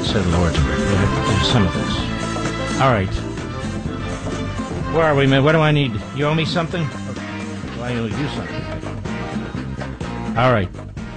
say the Lord's Prayer. Do some of this. All right. Where are we, man? What do I need? You owe me something? Do I owe you something? All right.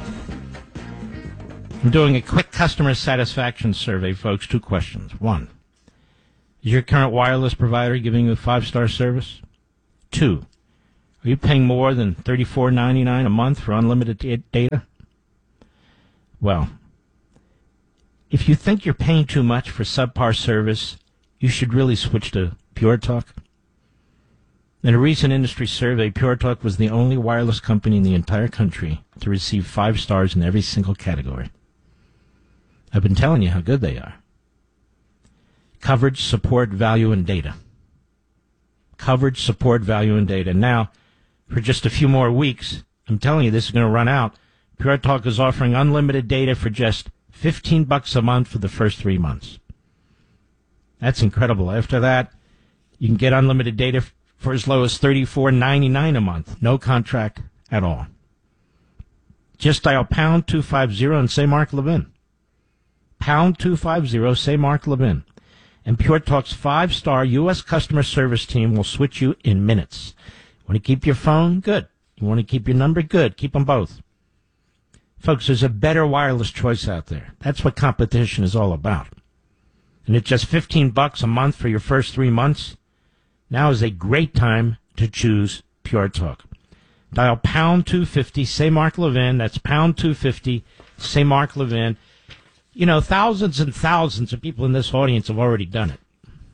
I'm doing a quick customer satisfaction survey, folks. 2 questions. 1, is your current wireless provider giving you a 5-star service? 2, are you paying more than $34.99 a month for unlimited data? Well, if you think you're paying too much for subpar service, you should really switch to Pure Talk. In a recent industry survey, Pure Talk was the only wireless company in the entire country to receive 5 stars in every single category. I've been telling you how good they are. Coverage, support, value, and data. Coverage, support, value, and data. Now, for just a few more weeks, I'm telling you this is going to run out. Pure Talk is offering unlimited data for just $15 a month for the first 3 months. That's incredible. After that, you can get unlimited data for as low as $34.99 a month. No contract at all. Just dial pound 250 and say Mark Levin. Pound 250, say Mark Levin. And Pure Talk's 5-star U.S. customer service team will switch you in minutes. Want to keep your phone? Good. You want to keep your number? Good. Keep them both. Folks, there's a better wireless choice out there. That's what competition is all about. And at just $15 a month for your first 3 months, now is a great time to choose Pure Talk. Dial pound 250, say Mark Levin. That's pound 250, say Mark Levin. You know, thousands and thousands of people in this audience have already done it.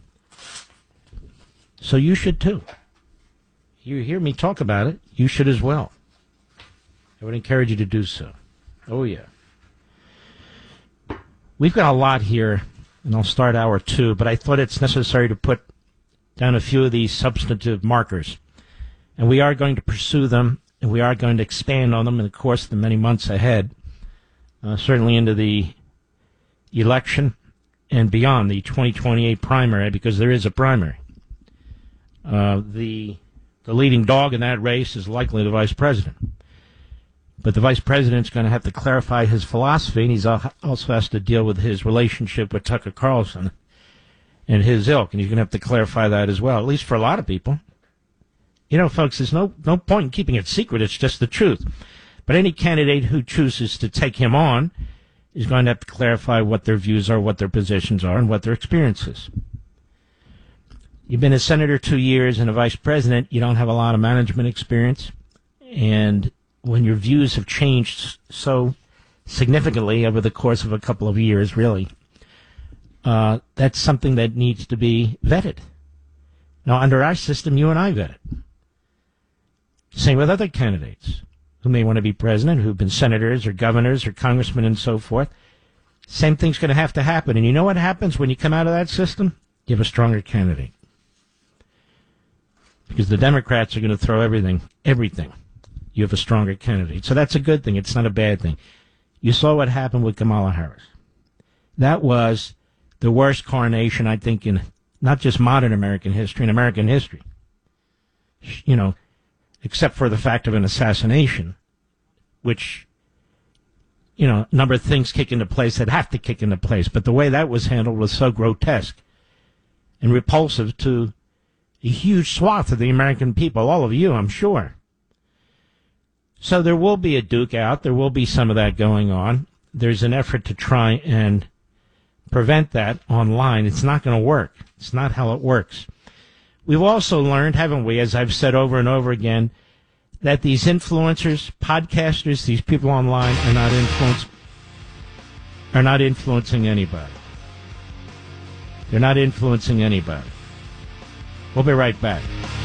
So you should too. You hear me talk about it, you should as well. I would encourage you to do so. Oh, yeah. We've got a lot here, and I'll start hour 2, but I thought it's necessary to put down a few of these substantive markers. And we are going to pursue them, and we are going to expand on them in the course of the many months ahead, certainly into the election and beyond, the 2028 primary, because there is a primary. The leading dog in that race is likely the vice president. But the vice president's going to have to clarify his philosophy, and he's also has to deal with his relationship with Tucker Carlson and his ilk, and he's going to have to clarify that as well, at least for a lot of people. You know, folks, there's no point in keeping it secret. It's just the truth. But any candidate who chooses to take him on is going to have to clarify what their views are, what their positions are, and what their experience is. You've been a senator 2 years and a vice president. You don't have a lot of management experience. And when your views have changed so significantly over the course of a couple of years, really, that's something that needs to be vetted. Now, under our system, you and I vet it. Same with other candidates who may want to be president, who've been senators or governors or congressmen and so forth. Same thing's going to have to happen. And you know what happens when you come out of that system? You have a stronger candidate. Because the Democrats are going to throw everything. You have a stronger candidate. So that's a good thing. It's not a bad thing. You saw what happened with Kamala Harris. That was the worst coronation, I think, in not just modern American history, in American history. You know, except for the fact of an assassination, which, you know, a number of things kick into place that have to kick into place. But the way that was handled was so grotesque and repulsive to a huge swath of the American people, all of you, I'm sure. So there will be a duke out. There will be some of that going on. There's an effort to try and prevent that online. It's not going to work. It's not how it works. We've also learned, haven't we, as I've said over and over again, that these influencers, podcasters, these people online are not influencing anybody. They're not influencing anybody. We'll be right back.